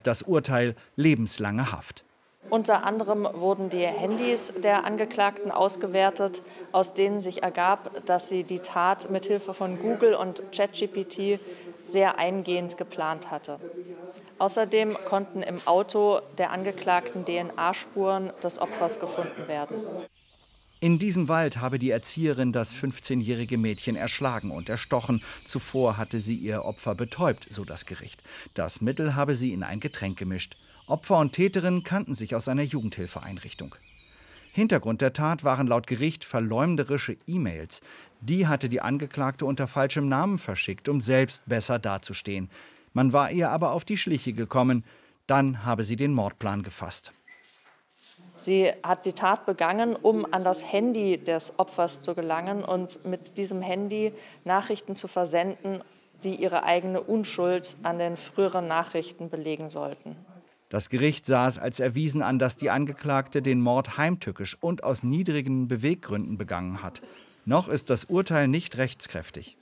Das Urteil: lebenslange Haft. Unter anderem wurden die Handys der Angeklagten ausgewertet, aus denen sich ergab, dass sie die Tat mithilfe von Google und ChatGPT sehr eingehend geplant hatte. Außerdem konnten im Auto der Angeklagten DNA-Spuren des Opfers gefunden werden. In diesem Wald habe die Erzieherin das 15-jährige Mädchen erschlagen und erstochen. Zuvor hatte sie ihr Opfer betäubt, so das Gericht. Das Mittel habe sie in ein Getränk gemischt. Opfer und Täterin kannten sich aus einer Jugendhilfeeinrichtung. Hintergrund der Tat waren laut Gericht verleumderische E-Mails. Die hatte die Angeklagte unter falschem Namen verschickt, um selbst besser dazustehen. Man war ihr aber auf die Schliche gekommen. Dann habe sie den Mordplan gefasst. Sie hat die Tat begangen, um an das Handy des Opfers zu gelangen und mit diesem Handy Nachrichten zu versenden, die ihre eigene Unschuld an den früheren Nachrichten belegen sollten. Das Gericht sah es als erwiesen an, dass die Angeklagte den Mord heimtückisch und aus niedrigen Beweggründen begangen hat. Noch ist das Urteil nicht rechtskräftig.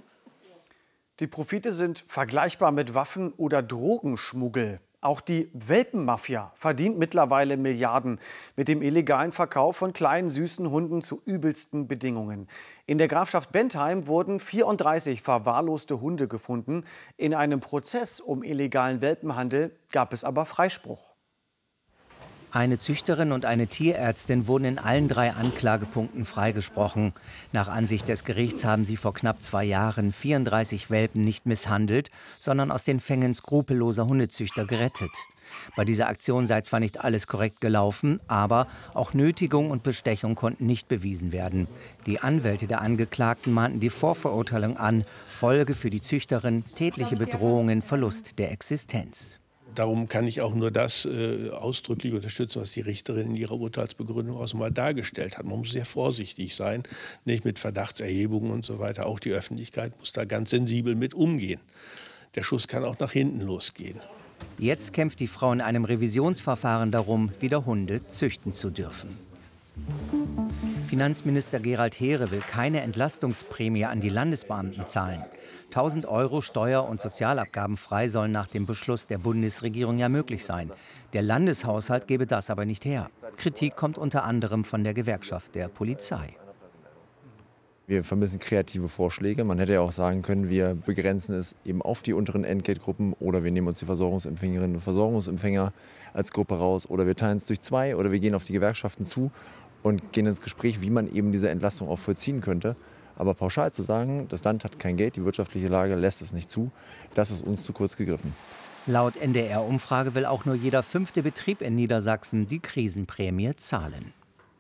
Die Profite sind vergleichbar mit Waffen- oder Drogenschmuggel. Auch die Welpenmafia verdient mittlerweile Milliarden mit dem illegalen Verkauf von kleinen, süßen Hunden zu übelsten Bedingungen. In der Grafschaft Bentheim wurden 34 verwahrloste Hunde gefunden. In einem Prozess um illegalen Welpenhandel gab es aber Freispruch. Eine Züchterin und eine Tierärztin wurden in allen 3 Anklagepunkten freigesprochen. Nach Ansicht des Gerichts haben sie vor knapp 2 Jahren 34 Welpen nicht misshandelt, sondern aus den Fängen skrupelloser Hundezüchter gerettet. Bei dieser Aktion sei zwar nicht alles korrekt gelaufen, aber auch Nötigung und Bestechung konnten nicht bewiesen werden. Die Anwälte der Angeklagten mahnten die Vorverurteilung an. Folge für die Züchterin: tätliche Bedrohungen, Verlust der Existenz. Darum kann ich auch nur das ausdrücklich unterstützen, was die Richterin in ihrer Urteilsbegründung auch mal dargestellt hat. Man muss sehr vorsichtig sein, nicht mit Verdachtserhebungen und so weiter. Auch die Öffentlichkeit muss da ganz sensibel mit umgehen. Der Schuss kann auch nach hinten losgehen. Jetzt kämpft die Frau in einem Revisionsverfahren darum, wieder Hunde züchten zu dürfen. Finanzminister Gerald Heere will keine Entlastungsprämie an die Landesbeamten zahlen. 1.000 € steuer- und sozialabgabenfrei sollen nach dem Beschluss der Bundesregierung ja möglich sein. Der Landeshaushalt gebe das aber nicht her. Kritik kommt unter anderem von der Gewerkschaft der Polizei. Wir vermissen kreative Vorschläge. Man hätte ja auch sagen können, wir begrenzen es eben auf die unteren Entgeltgruppen oder wir nehmen uns die Versorgungsempfängerinnen und Versorgungsempfänger als Gruppe raus oder wir teilen es durch 2 oder wir gehen auf die Gewerkschaften zu und gehen ins Gespräch, wie man eben diese Entlastung auch vollziehen könnte. Aber pauschal zu sagen, das Land hat kein Geld, die wirtschaftliche Lage lässt es nicht zu, das ist uns zu kurz gegriffen. Laut NDR-Umfrage will auch nur jeder 5. Betrieb in Niedersachsen die Krisenprämie zahlen.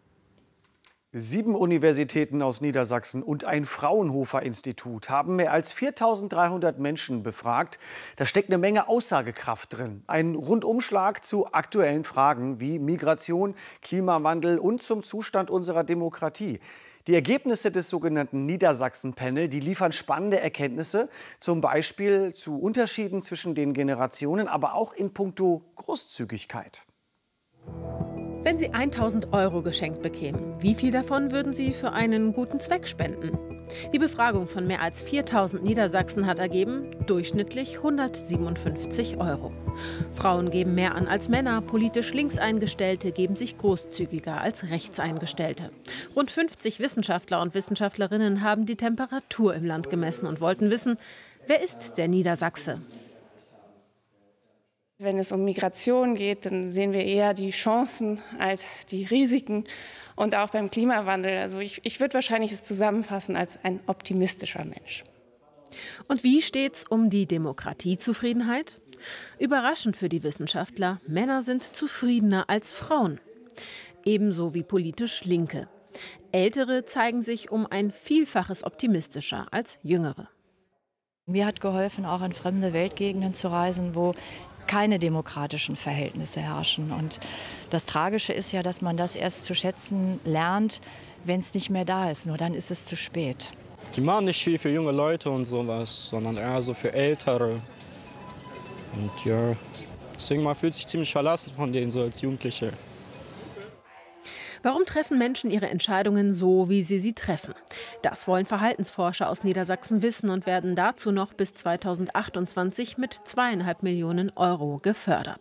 7 Universitäten aus Niedersachsen und ein Fraunhofer-Institut haben mehr als 4.300 Menschen befragt. Da steckt eine Menge Aussagekraft drin. Ein Rundumschlag zu aktuellen Fragen wie Migration, Klimawandel und zum Zustand unserer Demokratie. Die Ergebnisse des sogenannten Niedersachsen-Panel, die liefern spannende Erkenntnisse, zum Beispiel zu Unterschieden zwischen den Generationen, aber auch in puncto Großzügigkeit. Wenn Sie 1.000 € geschenkt bekämen, wie viel davon würden Sie für einen guten Zweck spenden? Die Befragung von mehr als 4.000 Niedersachsen hat ergeben, durchschnittlich 157 €. Frauen geben mehr an als Männer, politisch Linkseingestellte geben sich großzügiger als Rechtseingestellte. Rund 50 Wissenschaftler und Wissenschaftlerinnen haben die Temperatur im Land gemessen und wollten wissen, wer ist der Niedersachse? Wenn es um Migration geht, dann sehen wir eher die Chancen als die Risiken. Und auch beim Klimawandel. Also ich würde wahrscheinlich es zusammenfassen als ein optimistischer Mensch. Und wie steht's um die Demokratiezufriedenheit? Überraschend für die Wissenschaftler, Männer sind zufriedener als Frauen. Ebenso wie politisch Linke. Ältere zeigen sich um ein Vielfaches optimistischer als Jüngere. Mir hat geholfen, auch in fremde Weltgegenden zu reisen, wo keine demokratischen Verhältnisse herrschen. Und das Tragische ist ja, dass man das erst zu schätzen lernt, wenn es nicht mehr da ist. Nur dann ist es zu spät. Die machen nicht viel für junge Leute und sowas, sondern eher so für Ältere. Und ja, deswegen man fühlt sich ziemlich verlassen von denen so als Jugendliche. Warum treffen Menschen ihre Entscheidungen so, wie sie sie treffen? Das wollen Verhaltensforscher aus Niedersachsen wissen und werden dazu noch bis 2028 mit 2,5 Millionen € gefördert.